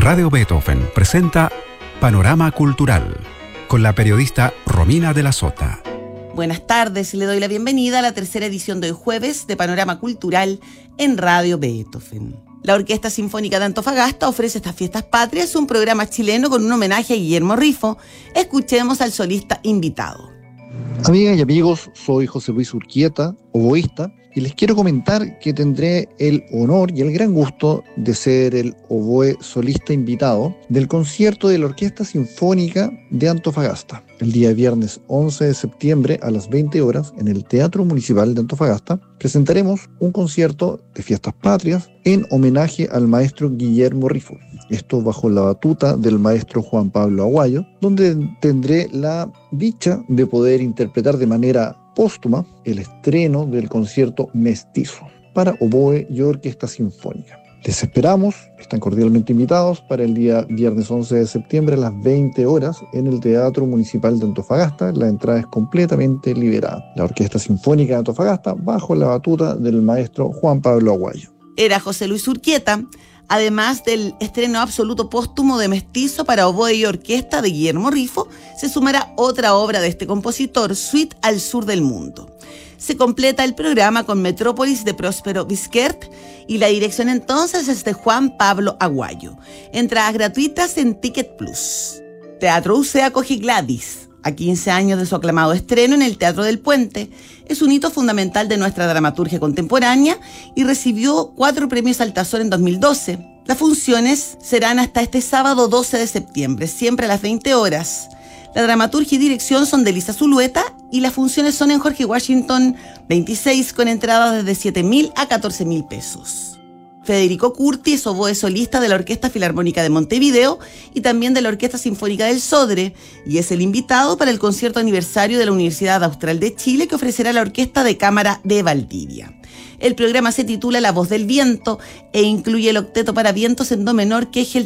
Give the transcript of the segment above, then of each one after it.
Radio Beethoven presenta Panorama Cultural con la periodista Romina de la Sota. Buenas tardes, le doy la bienvenida a la tercera edición de hoy jueves de Panorama Cultural en Radio Beethoven. La Orquesta Sinfónica de Antofagasta ofrece estas fiestas patrias, un programa chileno con un homenaje a Guillermo Rifo. Escuchemos al solista invitado. Amigas y amigos, soy José Luis Urquieta, oboísta, y les quiero comentar que tendré el honor y el gran gusto de ser el oboe solista invitado del concierto de la Orquesta Sinfónica de Antofagasta. El día viernes 11 de septiembre a las 20 horas en el Teatro Municipal de Antofagasta presentaremos un concierto de fiestas patrias en homenaje al maestro Guillermo Rifo. Esto bajo la batuta del maestro Juan Pablo Aguayo, donde tendré la dicha de poder interpretar de manera póstuma el estreno del concierto Mestizo para oboe y orquesta sinfónica. Les esperamos, están cordialmente invitados para el día viernes 11 de septiembre a las 20 horas en el Teatro Municipal de Antofagasta. La entrada es completamente liberada. La Orquesta Sinfónica de Antofagasta bajo la batuta del maestro Juan Pablo Aguayo. Era José Luis Urquieta, además del estreno absoluto póstumo de Mestizo para oboe y orquesta de Guillermo Rifo, se sumará otra obra de este compositor, Suite al Sur del Mundo. Se completa el programa con Metrópolis de Próspero Bizquert y la dirección entonces es de Juan Pablo Aguayo. Entradas gratuitas en Ticket Plus. Teatro UC acoge Gladys, a 15 años de su aclamado estreno en el Teatro del Puente. Es un hito fundamental de nuestra dramaturgia contemporánea y recibió 4 premios Altazor en 2012. Las funciones serán hasta este sábado 12 de septiembre, siempre a las 20 horas. La dramaturgia y dirección son de Elisa Zulueta y las funciones son en Jorge Washington 26 con entradas desde 7.000 a 14.000 pesos. Federico Curti es oboe solista de la Orquesta Filarmónica de Montevideo y también de la Orquesta Sinfónica del Sodre y es el invitado para el concierto aniversario de la Universidad Austral de Chile que ofrecerá la Orquesta de Cámara de Valdivia. El programa se titula La Voz del Viento e incluye el octeto para vientos en do menor Kegel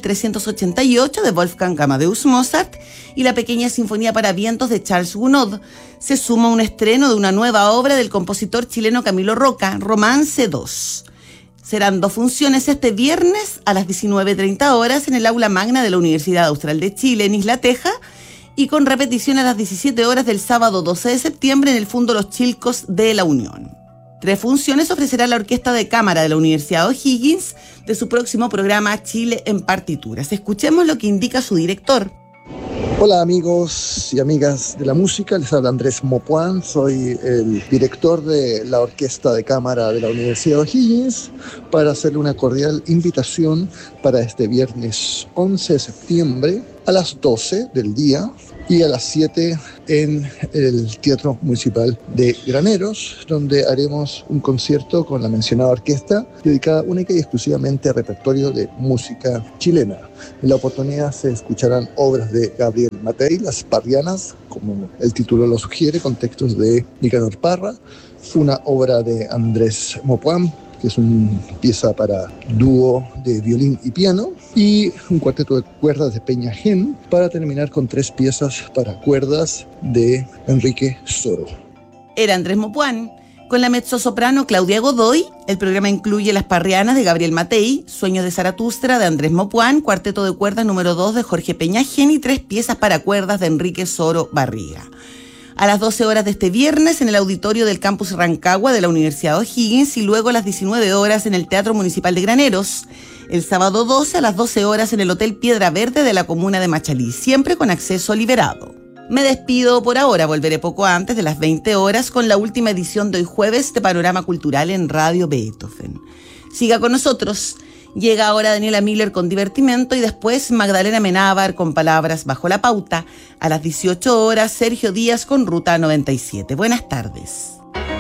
388 de Wolfgang Amadeus Mozart y la pequeña sinfonía para vientos de Charles Gounod. Se suma un estreno de una nueva obra del compositor chileno Camilo Roca, Romance 2. Serán 2 funciones este viernes a las 19:30 horas en el Aula Magna de la Universidad Austral de Chile en Isla Teja y con repetición a las 17 horas del sábado 12 de septiembre en el Fundo Los Chilcos de La Unión. 3 funciones ofrecerá la Orquesta de Cámara de la Universidad O'Higgins de su próximo programa Chile en Partituras. Escuchemos lo que indica su director. Hola amigos y amigas de la música, les habla Andrés Mopuán, soy el director de la Orquesta de Cámara de la Universidad O'Higgins para hacerle una cordial invitación para este viernes 11 de septiembre a las 12 del día y a las 7 en el Teatro Municipal de Graneros, donde haremos un concierto con la mencionada orquesta dedicada única y exclusivamente al repertorio de música chilena. En la oportunidad se escucharán obras de Gabriel Matei, Las Parrianas, como el título lo sugiere, con textos de Nicanor Parra, una obra de Andrés Mopuán, que es una pieza para dúo de violín y piano, y un cuarteto de cuerdas de Peña Gen, para terminar con 3 piezas para cuerdas de Enrique Soro. Era Andrés Mopuán. Con la mezzosoprano Claudia Godoy, el programa incluye Las Parrianas de Gabriel Matei, Sueños de Zaratustra de Andrés Mopuán, cuarteto de cuerdas número 2 de Jorge Peña Gen y 3 piezas para cuerdas de Enrique Soro Barriga. A las 12 horas de este viernes en el auditorio del campus Rancagua de la Universidad O'Higgins y luego a las 19 horas en el Teatro Municipal de Graneros. El sábado 12 a las 12 horas en el Hotel Piedra Verde de la comuna de Machalí, siempre con acceso liberado. Me despido por ahora, volveré poco antes de las 20 horas con la última edición de hoy jueves de Panorama Cultural en Radio Beethoven. Siga con nosotros. Llega ahora Daniela Miller con Divertimento y después Magdalena Menábar con Palabras bajo la pauta. A las 18 horas Sergio Díaz con Ruta 97. Buenas tardes.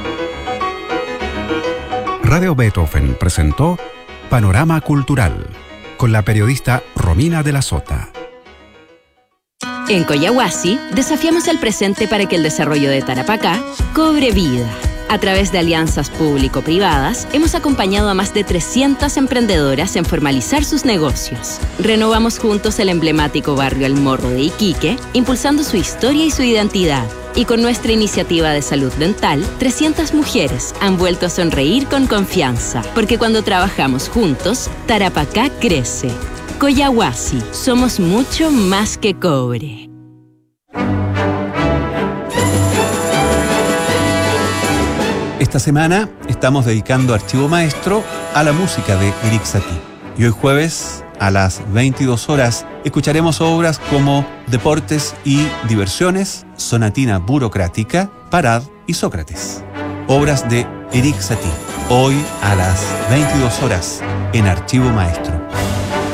Radio Beethoven presentó Panorama Cultural con la periodista Romina de la Sota. En Coyahuasi desafiamos el presente para que el desarrollo de Tarapacá cobre vida. A través de alianzas público-privadas, hemos acompañado a más de 300 emprendedoras en formalizar sus negocios. Renovamos juntos el emblemático barrio El Morro de Iquique, impulsando su historia y su identidad. Y con nuestra iniciativa de salud dental, 300 mujeres han vuelto a sonreír con confianza. Porque cuando trabajamos juntos, Tarapacá crece. Collahuasi, somos mucho más que cobre. Esta semana estamos dedicando Archivo Maestro a la música de Erik Satie. Y hoy jueves, a las 22 horas, escucharemos obras como Deportes y Diversiones, Sonatina Burocrática, Parad y Sócrates. Obras de Erik Satie. Hoy a las 22 horas en Archivo Maestro.